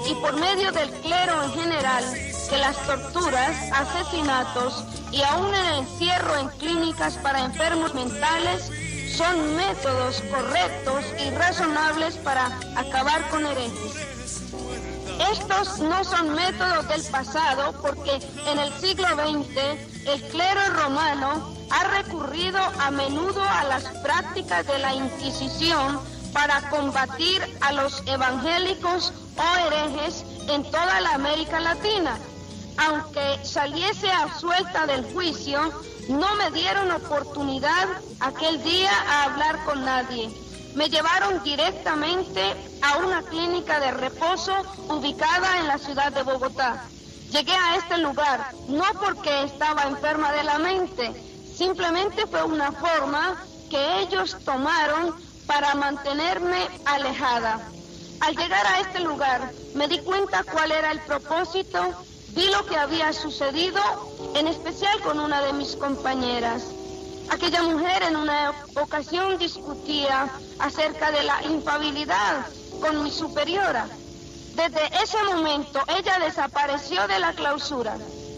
y por medio del clero en general que las torturas, asesinatos y aún el encierro en clínicas para enfermos mentales son métodos correctos y razonables para acabar con herejes. Estos no son métodos del pasado porque en el siglo XX el clero romano ha recurrido a menudo a las prácticas de la Inquisición para combatir a los evangélicos o herejes en toda la América Latina. Aunque saliese absuelta del juicio, no me dieron oportunidad aquel día a hablar con nadie. Me llevaron directamente a una clínica de reposo ubicada en la ciudad de Bogotá. Llegué a este lugar no porque estaba enferma de la mente, simplemente fue una forma que ellos tomaron para mantenerme alejada. Al llegar a este lugar, me di cuenta cuál era el propósito, vi lo que había sucedido, en especial con una de mis compañeras. Aquella mujer en una ocasión discutía acerca de la infalibilidad con mi superiora. Desde ese momento, ella desapareció de la clausura.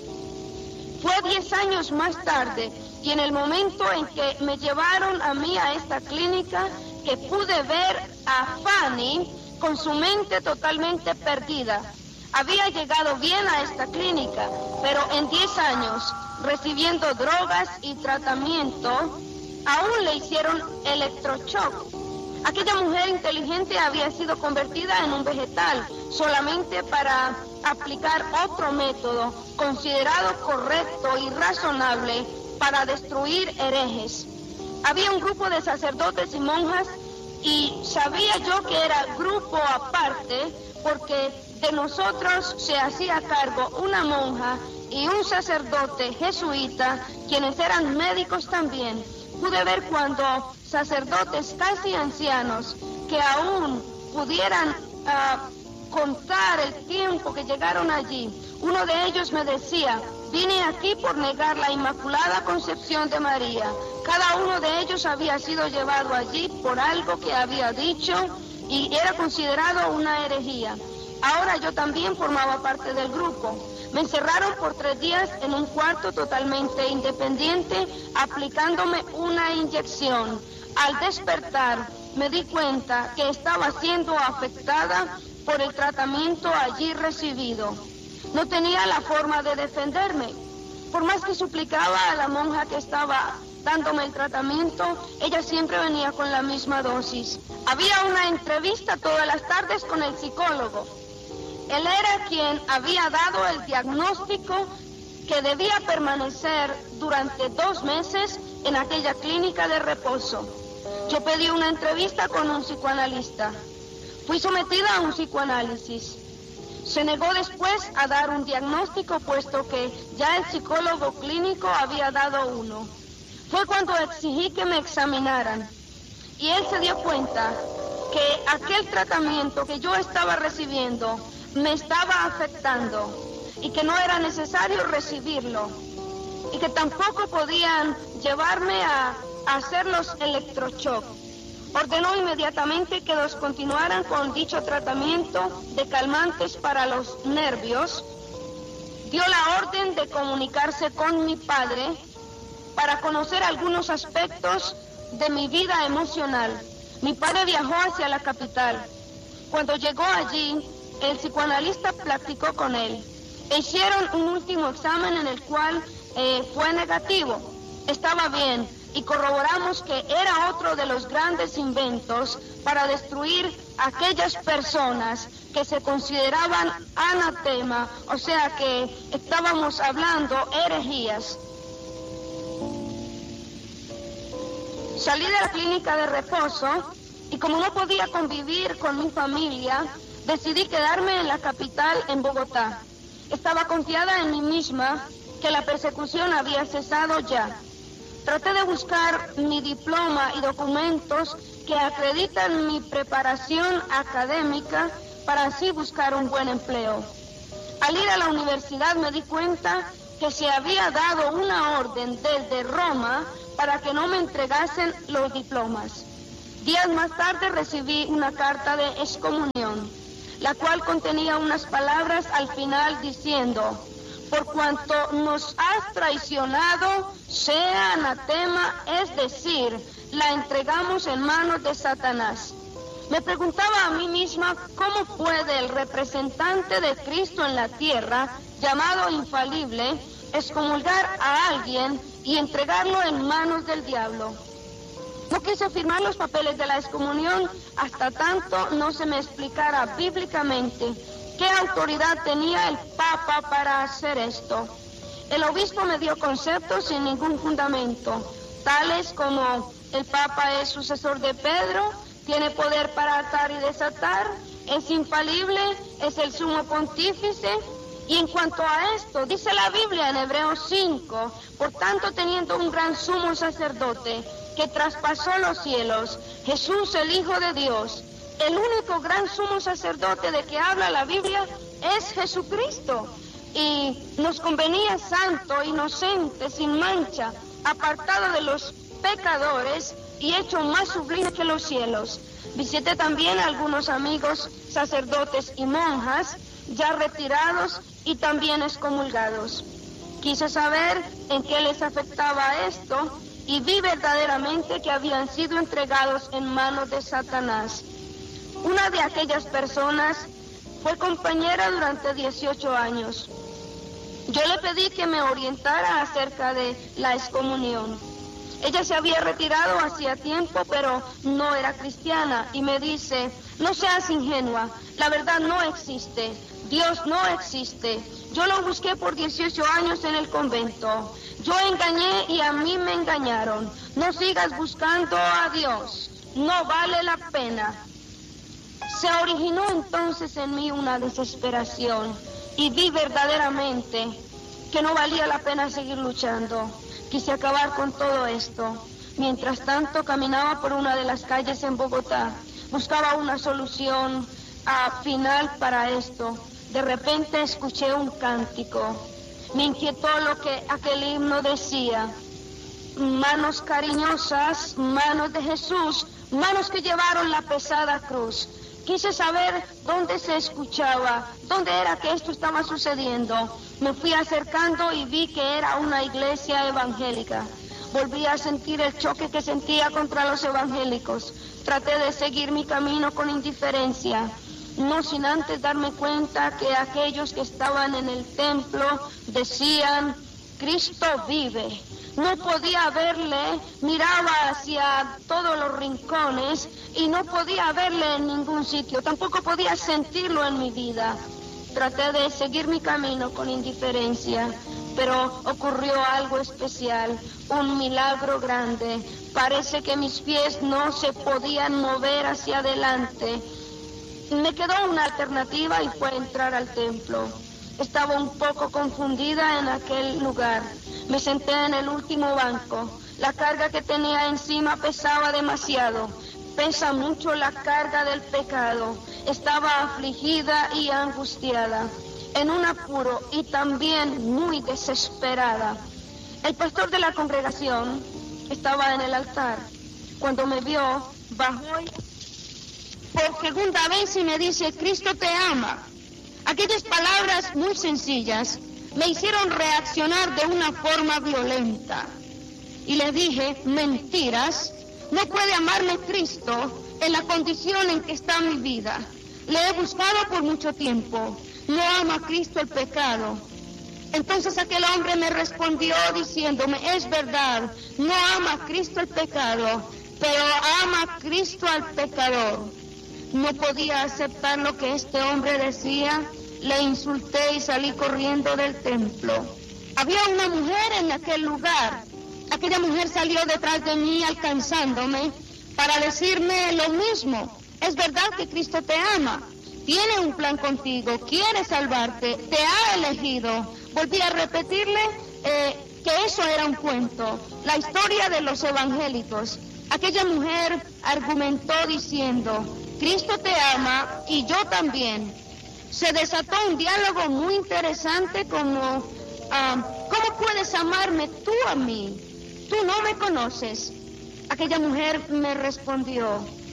Fue 10 años más tarde, y en el momento en que me llevaron a mí a esta clínica, que pude ver a Fanny con su mente totalmente perdida. Había llegado bien a esta clínica, pero en 10 años, recibiendo drogas y tratamiento, aún le hicieron electroshock. Aquella mujer inteligente había sido convertida en un vegetal solamente para aplicar otro método considerado correcto y razonable para destruir herejes. Había un grupo de sacerdotes y monjas y sabía yo que era grupo aparte porque de nosotros se hacía cargo una monja y un sacerdote jesuita, quienes eran médicos también. Pude ver cuando sacerdotes casi ancianos que aún pudieran contar el tiempo que llegaron allí. Uno de ellos me decía: vine aquí por negar la Inmaculada Concepción de María. Cada uno de ellos había sido llevado allí por algo que había dicho y era considerado una herejía. Ahora yo también formaba parte del grupo. Me encerraron por 3 días en un cuarto totalmente independiente, aplicándome una inyección. Al despertar, me di cuenta que estaba siendo afectada por el tratamiento allí recibido. No tenía la forma de defenderme. Por más que suplicaba a la monja que estaba dándome el tratamiento, ella siempre venía con la misma dosis. Había una entrevista todas las tardes con el psicólogo. Él era quien había dado el diagnóstico que debía permanecer durante 2 meses en aquella clínica de reposo. Yo pedí una entrevista con un psicoanalista. Fui sometida a un psicoanálisis. Se negó después a dar un diagnóstico, puesto que ya el psicólogo clínico había dado uno. Fue cuando exigí que me examinaran, y él se dio cuenta que aquel tratamiento que yo estaba recibiendo me estaba afectando, y que no era necesario recibirlo, y que tampoco podían llevarme a hacer los electroshock. Ordenó inmediatamente que los continuaran con dicho tratamiento de calmantes para los nervios. Dio la orden de comunicarse con mi padre para conocer algunos aspectos de mi vida emocional. Mi padre viajó hacia la capital. Cuando llegó allí, el psicoanalista platicó con él. Hicieron un último examen en el cual fue negativo. Estaba bien. Y corroboramos que era otro de los grandes inventos para destruir a aquellas personas que se consideraban anatema, o sea que estábamos hablando herejías. Salí de la clínica de reposo y como no podía convivir con mi familia, decidí quedarme en la capital, en Bogotá. Estaba confiada en mí misma que la persecución había cesado ya. Traté de buscar mi diploma y documentos que acreditan mi preparación académica para así buscar un buen empleo. Al ir a la universidad me di cuenta que se había dado una orden desde Roma para que no me entregasen los diplomas. Días más tarde recibí una carta de excomunión. la cual contenía unas palabras al final diciendo: por cuanto nos has traicionado, sea anatema, es decir, la entregamos en manos de Satanás. Me preguntaba a mí misma cómo puede el representante de Cristo en la tierra, llamado infalible, excomulgar a alguien y entregarlo en manos del diablo. No quise firmar los papeles de la excomunión hasta tanto no se me explicara bíblicamente qué autoridad tenía el Papa para hacer esto. El obispo me dio conceptos sin ningún fundamento, tales como: el Papa es sucesor de Pedro, tiene poder para atar y desatar, es infalible, es el sumo pontífice. Y en cuanto a esto, dice la Biblia en Hebreos 5, por tanto, teniendo un gran sumo sacerdote que traspasó los cielos, Jesús el Hijo de Dios, el único gran sumo sacerdote de que habla la Biblia es Jesucristo. Y nos convenía santo, inocente, sin mancha, apartado de los pecadores y hecho más sublime que los cielos. Visité también a algunos amigos sacerdotes y monjas ya retirados y también excomulgados. Quise saber en qué les afectaba esto y vi verdaderamente que habían sido entregados en manos de Satanás. Una de aquellas personas fue compañera durante 18 años. Yo le pedí que me orientara acerca de la excomunión. Ella se había retirado hacía tiempo, pero no era cristiana, y me dice: no seas ingenua, la verdad no existe, Dios no existe. Yo lo busqué por 18 años en el convento. Yo engañé y a mí me engañaron. No sigas buscando a Dios, no vale la pena. Se originó entonces en mí una desesperación y vi verdaderamente que no valía la pena seguir luchando. Quise acabar con todo esto. Mientras tanto, caminaba por una de las calles en Bogotá. Buscaba una solución final para esto. De repente escuché un cántico. Me inquietó lo que aquel himno decía: manos cariñosas, manos de Jesús, manos que llevaron la pesada cruz. Quise saber dónde se escuchaba, dónde era que esto estaba sucediendo. Me fui acercando y vi que era una iglesia evangélica. Volví a sentir el choque que sentía contra los evangélicos. Traté de seguir mi camino con indiferencia, no sin antes darme cuenta que aquellos que estaban en el templo decían: Cristo vive. No podía verle, miraba hacia todos los rincones y no podía verle en ningún sitio, tampoco podía sentirlo en mi vida. Traté de seguir mi camino con indiferencia, pero ocurrió algo especial, un milagro grande. Parece que mis pies no se podían mover hacia adelante. Me quedó una alternativa y fue entrar al templo. Estaba un poco confundida en aquel lugar. Me senté en el último banco. La carga que tenía encima pesaba demasiado. Pesa mucho la carga del pecado. Estaba afligida y angustiada, en un apuro y también muy desesperada. El pastor de la congregación estaba en el altar. Cuando me vio, bajó por segunda vez y me dice: Cristo te ama. Aquellas palabras muy sencillas me hicieron reaccionar de una forma violenta. Y le dije: mentiras, no puede amarme Cristo en la condición en que está mi vida. Le he buscado por mucho tiempo. No ama a Cristo el pecado. Entonces aquel hombre me respondió diciéndome: es verdad, no ama a Cristo el pecado, pero ama a Cristo al pecador. No podía aceptar lo que este hombre decía. Le insulté y salí corriendo del templo. Había una mujer en aquel lugar. Aquella mujer salió detrás de mí alcanzándome para decirme lo mismo. Es verdad que Cristo te ama, tiene un plan contigo, quiere salvarte, te ha elegido. Volví a repetirle que eso era un cuento, la historia de los evangélicos. Aquella mujer argumentó diciendo: Cristo te ama y yo también. Se desató un diálogo muy interesante como: ¿cómo puedes amarme tú a mí? Tú no me conoces. Aquella mujer me respondió: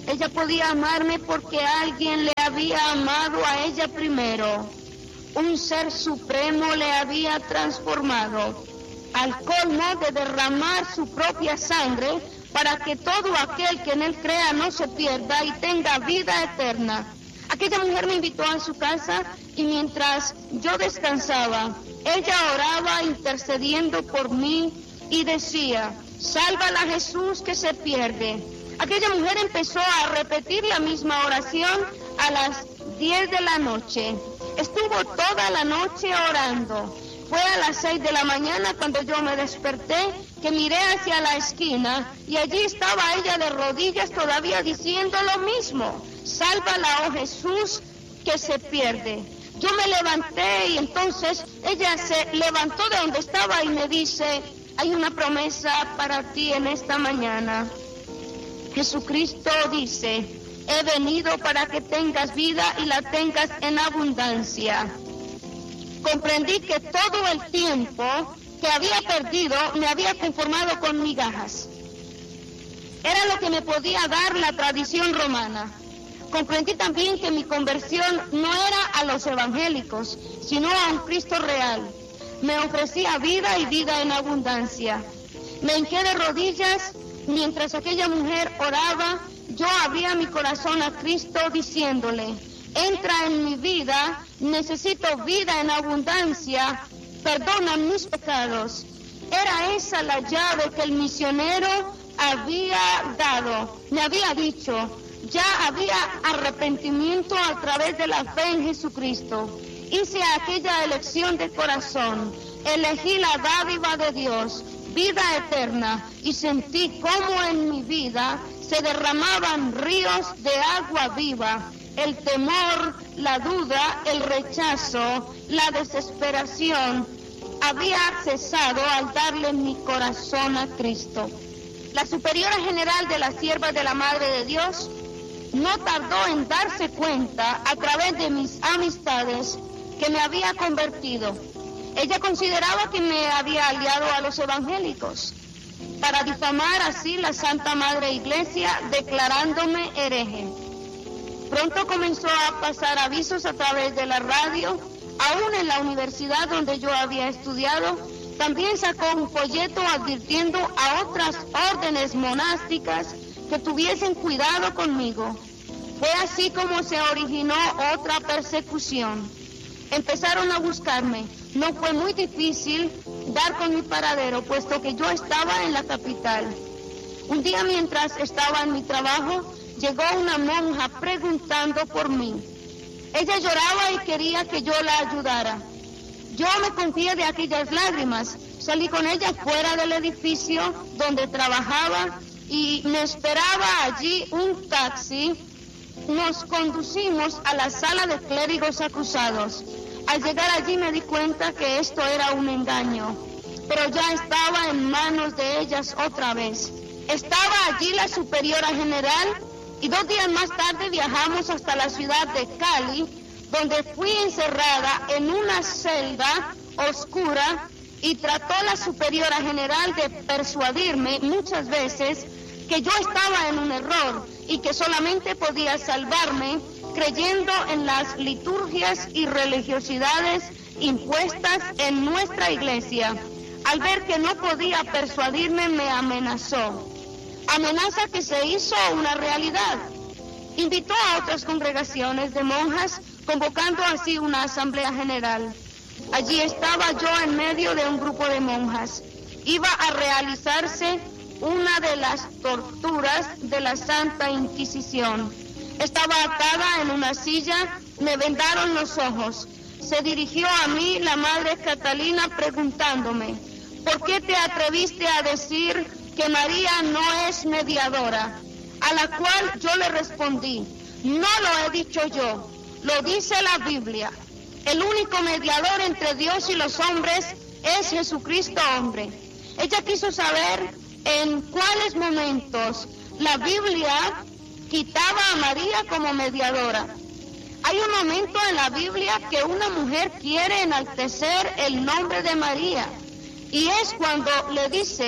Ella podía amarme porque alguien le había amado a ella primero. Un ser supremo le había transformado, al colmo de derramar su propia sangre para que todo aquel que en él crea no se pierda y tenga vida eterna. Aquella mujer me invitó a su casa y mientras yo descansaba, ella oraba intercediendo por mí y decía: sálvala Jesús que se pierde. Aquella mujer empezó a repetir la misma oración a las 10 de la noche. Estuvo toda la noche orando. Fue a las 6 de la mañana cuando yo me desperté, que miré hacia la esquina y allí estaba ella de rodillas todavía diciendo lo mismo: sálvala, oh Jesús, que se pierde. Yo me levanté y entonces ella se levantó de donde estaba y me dice: hay una promesa para ti en esta mañana. Jesucristo dice: he venido para que tengas vida y la tengas en abundancia. Comprendí que todo el tiempo que había perdido me había conformado con migajas. Era lo que me podía dar la tradición romana. Comprendí también que mi conversión no era a los evangélicos, sino a un Cristo real. Me ofrecía vida y vida en abundancia. Me hinqué de rodillas mientras aquella mujer oraba. Yo abría mi corazón a Cristo diciéndole: entra en mi vida, necesito vida en abundancia, perdona mis pecados. Era esa la llave que el misionero había dado. Me había dicho: ya había arrepentimiento a través de la fe en Jesucristo. Hice aquella elección de corazón, elegí la dádiva de Dios, vida eterna, y sentí cómo en mi vida se derramaban ríos de agua viva. El temor, la duda, el rechazo, la desesperación había cesado al darle mi corazón a Cristo. La superiora general de las siervas de la Madre de Dios no tardó en darse cuenta a través de mis amistades que me había convertido. Ella consideraba que me había aliado a los evangélicos para difamar así la Santa Madre Iglesia, declarándome hereje. Pronto comenzó a pasar avisos a través de la radio, aún en la universidad donde yo había estudiado. También sacó un folleto advirtiendo a otras órdenes monásticas que tuviesen cuidado conmigo. Fue así como se originó otra persecución. Empezaron a buscarme. No fue muy difícil dar con mi paradero, puesto que yo estaba en la capital. Un día, mientras estaba en mi trabajo, llegó una monja preguntando por mí. Ella lloraba y quería que yo la ayudara. Yo me confié de aquellas lágrimas. Salí con ella fuera del edificio donde trabajaba y me esperaba allí un taxi. Nos conducimos a la sala de clérigos acusados. Al llegar allí me di cuenta que esto era un engaño, pero ya estaba en manos de ellas otra vez. Estaba allí la superiora general y 2 días más tarde viajamos hasta la ciudad de Cali, donde fui encerrada en una celda oscura y trató la superiora general de persuadirme muchas veces que yo estaba en un error y que solamente podía salvarme creyendo en las liturgias y religiosidades impuestas en nuestra iglesia. Al ver que no podía persuadirme, me amenazó. Amenaza que se hizo una realidad. Invitó a otras congregaciones de monjas, convocando así una asamblea general. Allí estaba yo en medio de un grupo de monjas. Iba a realizarse una de las torturas de la Santa Inquisición. Estaba atada en una silla, me vendaron los ojos. Se dirigió a mí la Madre Catalina preguntándome: ¿por qué te atreviste a decir que María no es mediadora? A la cual yo le respondí: no lo he dicho yo, lo dice la Biblia. El único mediador entre Dios y los hombres es Jesucristo hombre. Ella quiso saber en cuáles momentos la Biblia quitaba a María como mediadora. Hay un momento en la Biblia que una mujer quiere enaltecer el nombre de María, y es cuando le dice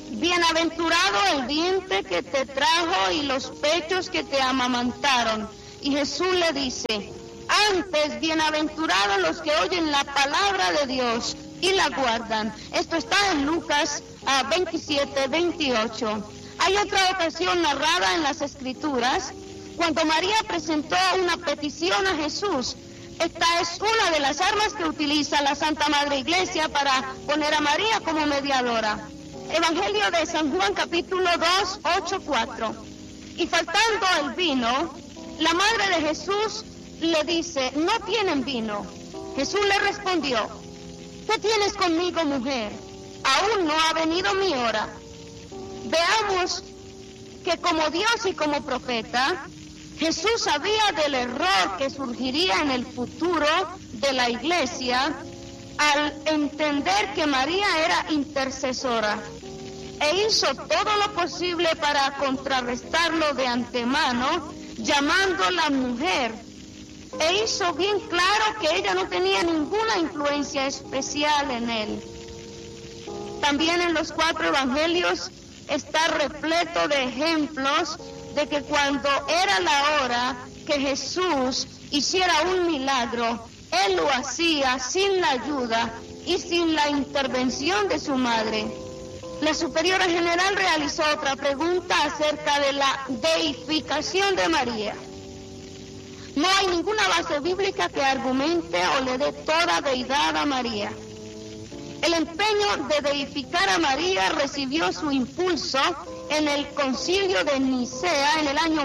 Bienaventurado el vientre que te trajo y los pechos que te amamantaron. Y Jesús le dice, antes, bienaventurados los que oyen la palabra de Dios y la guardan. Esto está en Lucas 27:28. Hay otra ocasión narrada en las Escrituras, cuando María presentó una petición a Jesús. Esta es una de las armas que utiliza la Santa Madre Iglesia para poner a María como mediadora. Evangelio de San Juan, capítulo 2, 8-4. Y faltando el vino, la madre de Jesús le dice, no tienen vino. Jesús le respondió, ¿qué tienes conmigo, mujer? Aún no ha venido mi hora. Veamos que como Dios y como profeta, Jesús sabía del error que surgiría en el futuro de la iglesia al entender que María era intercesora, e hizo todo lo posible para contrarrestarlo de antemano, llamándola mujer, e hizo bien claro que ella no tenía ninguna influencia especial en él. También en los 4 evangelios está repleto de ejemplos de que cuando era la hora que Jesús hiciera un milagro, Él lo hacía sin la ayuda y sin la intervención de su madre. La superiora general realizó otra pregunta acerca de la deificación de María. No hay ninguna base bíblica que argumente o le dé toda deidad a María. El empeño de deificar a María recibió su impulso en el Concilio de Nicea en el año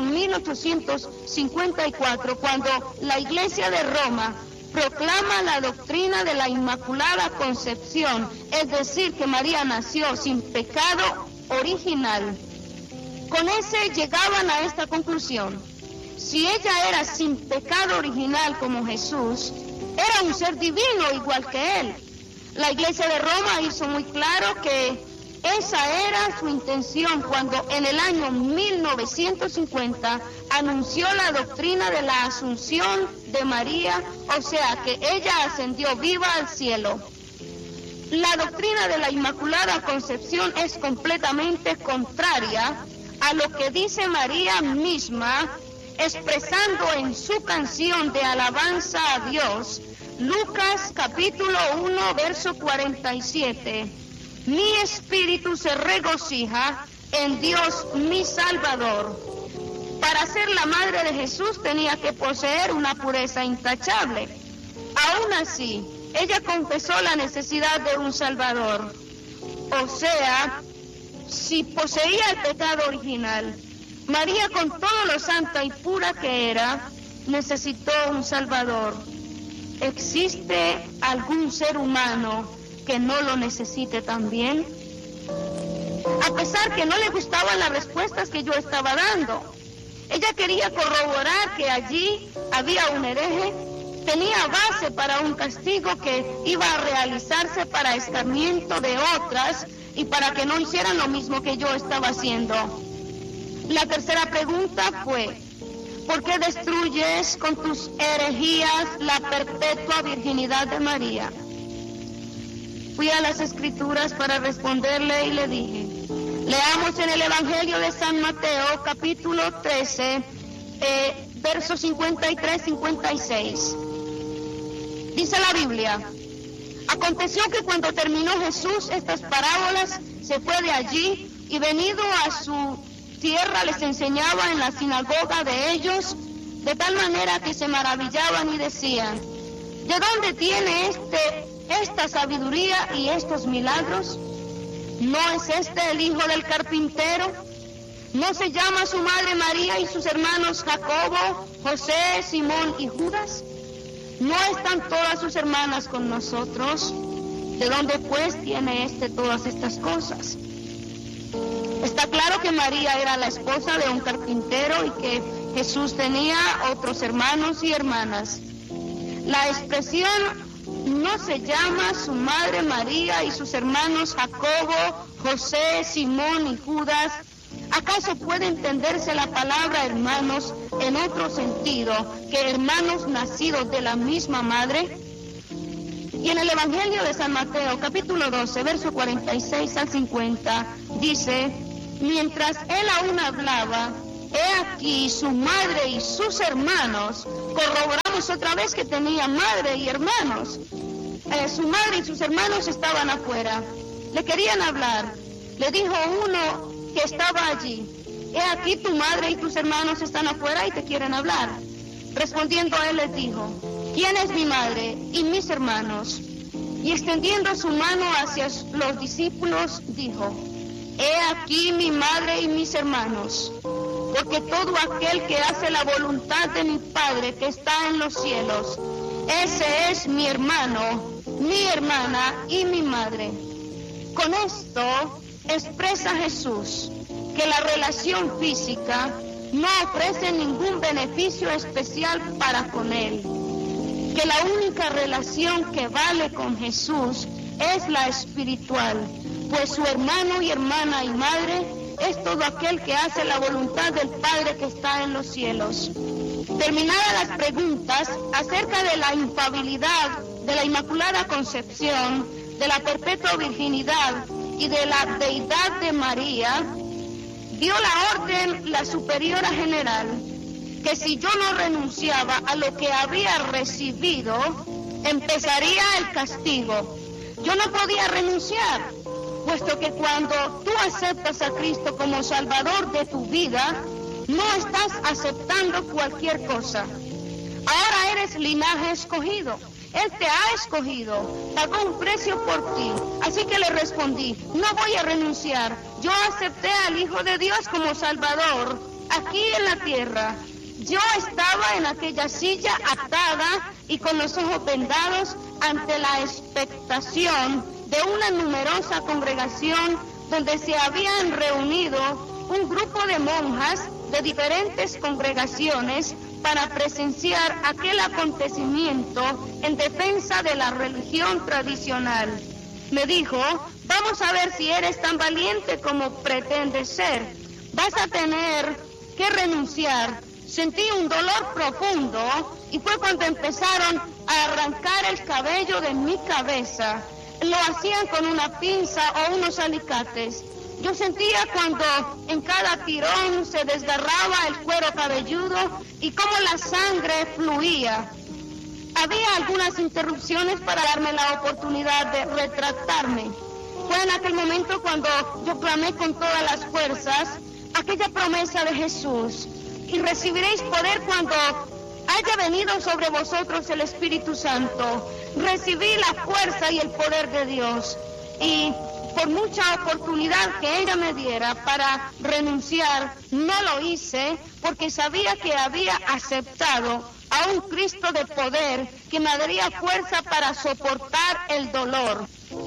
1854, cuando la Iglesia de Roma proclama la doctrina de la Inmaculada Concepción, es decir, que María nació sin pecado original. Con ese llegaban a esta conclusión: si ella era sin pecado original como Jesús, era un ser divino igual que Él. La Iglesia de Roma hizo muy claro que esa era su intención cuando en el año 1950 anunció la doctrina de la Asunción de María, o sea que ella ascendió viva al cielo. La doctrina de la Inmaculada Concepción es completamente contraria a lo que dice María misma, expresando en su canción de alabanza a Dios, Lucas capítulo 1, verso 47. Mi espíritu se regocija en Dios mi Salvador. Para ser la madre de Jesús tenía que poseer una pureza intachable. Aún así, ella confesó la necesidad de un Salvador. O sea, si poseía el pecado original, María, con todo lo santa y pura que era, necesitó un Salvador. ¿Existe algún ser humano que no lo necesite también? A pesar que no le gustaban las respuestas que yo estaba dando, ella quería corroborar que allí había un hereje, tenía base para un castigo que iba a realizarse para escarmiento de otras y para que no hicieran lo mismo que yo estaba haciendo. La tercera pregunta fue: ¿por qué destruyes con tus herejías la perpetua virginidad de María? Fui a las Escrituras para responderle y le dije, leamos en el Evangelio de San Mateo, capítulo 13, versos 53-56. Dice la Biblia: aconteció que cuando terminó Jesús estas parábolas, se fue de allí y venido a su tierra les enseñaba en la sinagoga de ellos, de tal manera que se maravillaban y decían: ¿de dónde tiene esta sabiduría y estos milagros? ¿No es este el hijo del carpintero? ¿No se llama su madre María y sus hermanos Jacobo, José, Simón y Judas? ¿No están todas sus hermanas con nosotros? ¿De dónde pues tiene todas estas cosas? Está claro que María era la esposa de un carpintero y que Jesús tenía otros hermanos y hermanas. La expresión ¿no se llama su madre María y sus hermanos Jacobo, José, Simón y Judas? ¿Acaso puede entenderse la palabra hermanos en otro sentido que hermanos nacidos de la misma madre? Y en el Evangelio de San Mateo, capítulo 12, verso 46 al 50, dice: mientras él aún hablaba, he aquí su madre y sus hermanos. Corroboramos otra vez que tenía madre y hermanos. Su madre y sus hermanos estaban afuera. Le querían hablar. Le dijo uno que estaba allí: he aquí tu madre y tus hermanos están afuera y te quieren hablar. Respondiendo él les dijo: ¿quién es mi madre y mis hermanos? Y extendiendo su mano hacia los discípulos, dijo: he aquí mi madre y mis hermanos. Porque todo aquel que hace la voluntad de mi Padre que está en los cielos, ese es mi hermano, mi hermana y mi madre. Con esto expresa Jesús que la relación física no ofrece ningún beneficio especial para con él, que la única relación que vale con Jesús es la espiritual, pues su hermano y hermana y madre es todo aquel que hace la voluntad del Padre que está en los cielos. Terminadas las preguntas acerca de la infalibilidad, de la Inmaculada Concepción, de la perpetua virginidad y de la deidad de María, dio la orden la superiora general que si yo no renunciaba a lo que había recibido, empezaría el castigo. Yo no podía renunciar, puesto que cuando tú aceptas a Cristo como Salvador de tu vida, no estás aceptando cualquier cosa. Ahora eres linaje escogido. Él te ha escogido, pagó un precio por ti. Así que le respondí: no voy a renunciar. Yo acepté al Hijo de Dios como Salvador aquí en la tierra. Yo estaba en aquella silla atada y con los ojos vendados ante la expectación de una numerosa congregación donde se habían reunido un grupo de monjas de diferentes congregaciones para presenciar aquel acontecimiento en defensa de la religión tradicional. Me dijo: vamos a ver si eres tan valiente como pretendes ser. Vas a tener que renunciar. Sentí un dolor profundo y fue cuando empezaron a arrancar el cabello de mi cabeza. Lo hacían con una pinza o unos alicates. Yo sentía cuando en cada tirón se desgarraba el cuero cabelludo y cómo la sangre fluía. Había algunas interrupciones para darme la oportunidad de retractarme. Fue en aquel momento cuando yo clamé con todas las fuerzas aquella promesa de Jesús: y recibiréis poder cuando haya venido sobre vosotros el Espíritu Santo. Recibí la fuerza y el poder de Dios, y por mucha oportunidad que ella me diera para renunciar, no lo hice, porque sabía que había aceptado a un Cristo de poder que me daría fuerza para soportar el dolor,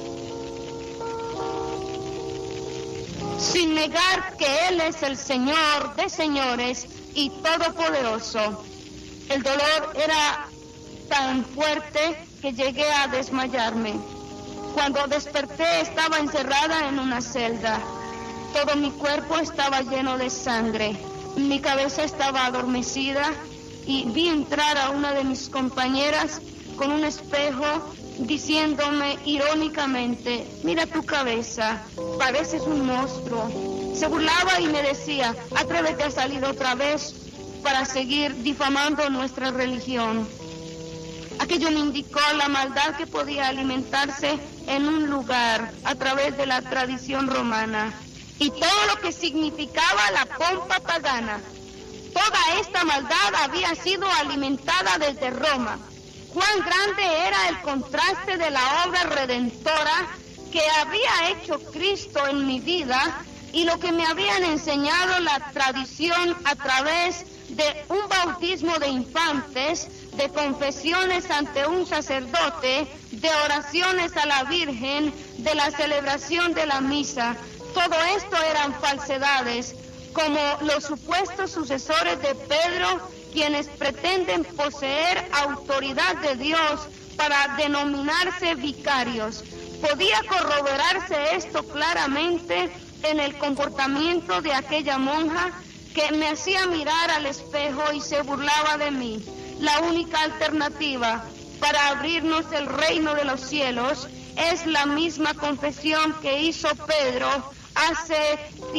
sin negar que Él es el Señor de señores y todopoderoso. El dolor era tan fuerte que llegué a desmayarme. Cuando desperté estaba encerrada en una celda. Todo mi cuerpo estaba lleno de sangre. Mi cabeza estaba adormecida y vi entrar a una de mis compañeras con un espejo diciéndome irónicamente: mira tu cabeza, pareces un monstruo. Se burlaba y me decía: atrévete a salir otra vez para seguir difamando nuestra religión. Aquello me indicó la maldad que podía alimentarse en un lugar a través de la tradición romana y todo lo que significaba la pompa pagana. Toda esta maldad había sido alimentada desde Roma. Cuán grande era el contraste de la obra redentora que había hecho Cristo en mi vida y lo que me habían enseñado la tradición a través de un bautismo de infantes, de confesiones ante un sacerdote, de oraciones a la Virgen, de la celebración de la misa. Todo esto eran falsedades, como los supuestos sucesores de Pedro, quienes pretenden poseer autoridad de Dios para denominarse vicarios. Podía corroborarse esto claramente en el comportamiento de aquella monja que me hacía mirar al espejo y se burlaba de mí. La única alternativa para abrirnos el reino de los cielos es la misma confesión que hizo Pedro hace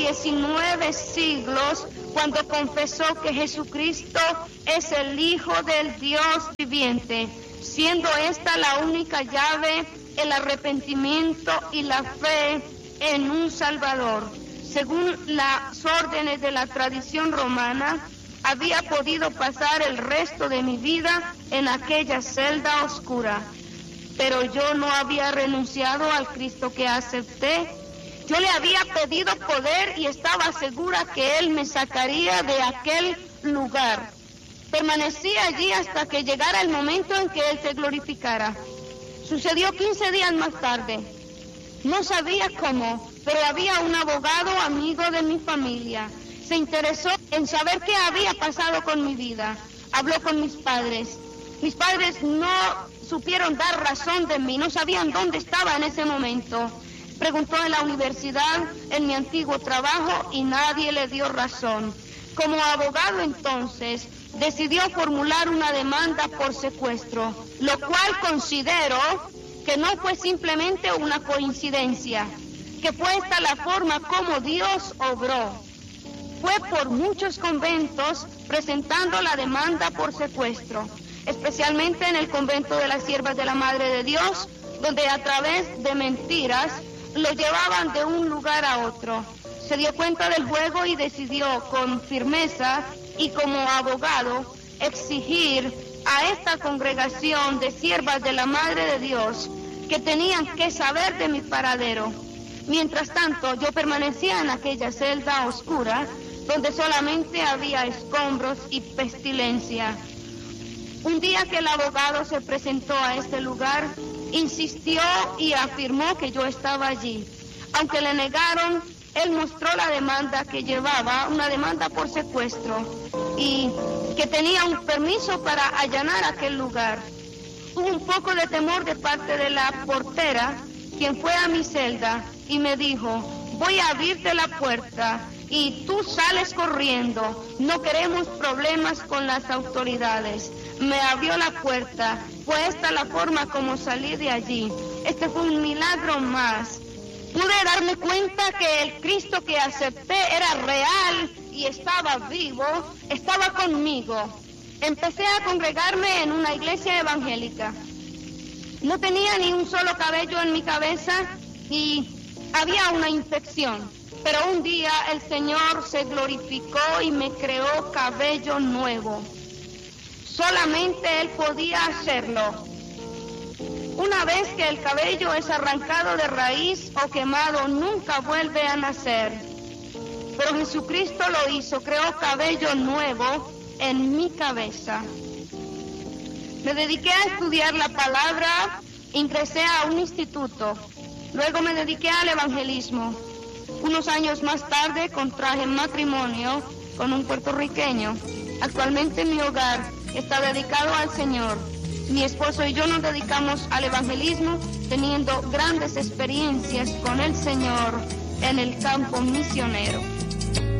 19 siglos cuando confesó que Jesucristo es el Hijo del Dios viviente, siendo esta la única llave, el arrepentimiento y la fe en un Salvador. Según las órdenes de la tradición romana, había podido pasar el resto de mi vida en aquella celda oscura, pero yo no había renunciado al Cristo que acepté. Yo le había pedido poder y estaba segura que Él me sacaría de aquel lugar. Permanecí allí hasta que llegara el momento en que Él se glorificara. Sucedió 15 días más tarde. No sabía cómo, pero había un abogado amigo de mi familia. Se interesó en saber qué había pasado con mi vida. Habló con mis padres. Mis padres no supieron dar razón de mí, no sabían dónde estaba en ese momento. Preguntó en la universidad, en mi antiguo trabajo, y nadie le dio razón. Como abogado entonces, decidió formular una demanda por secuestro, lo cual considero que no fue simplemente una coincidencia, que fue esta la forma como Dios obró. Fue por muchos conventos presentando la demanda por secuestro, especialmente en el convento de las Siervas de la Madre de Dios, donde a través de mentiras lo llevaban de un lugar a otro. Se dio cuenta del juego y decidió con firmeza y como abogado exigir a esta congregación de siervas de la Madre de Dios que tenían que saber de mi paradero. Mientras tanto, yo permanecía en aquella celda oscura donde solamente había escombros y pestilencia. Un día que el abogado se presentó a este lugar, insistió y afirmó que yo estaba allí. Aunque le negaron, él mostró la demanda que llevaba, una demanda por secuestro, y que tenía un permiso para allanar aquel lugar. Hubo un poco de temor de parte de la portera, quien fue a mi celda y me dijo: voy a abrirte la puerta y tú sales corriendo, no queremos problemas con las autoridades. Me abrió la puerta, fue esta la forma como salí de allí. Este fue un milagro más. Pude darme cuenta que el Cristo que acepté era real y estaba vivo, estaba conmigo. Empecé a congregarme en una iglesia evangélica. No tenía ni un solo cabello en mi cabeza y había una infección. Pero un día el Señor se glorificó y me creó cabello nuevo. Solamente Él podía hacerlo. Una vez que el cabello es arrancado de raíz o quemado, nunca vuelve a nacer. Pero Jesucristo lo hizo, creó cabello nuevo en mi cabeza. Me dediqué a estudiar la palabra, ingresé a un instituto. Luego me dediqué al evangelismo. Unos años más tarde contraje matrimonio con un puertorriqueño. Actualmente mi hogar está dedicado al Señor. Mi esposo y yo nos dedicamos al evangelismo, teniendo grandes experiencias con el Señor en el campo misionero.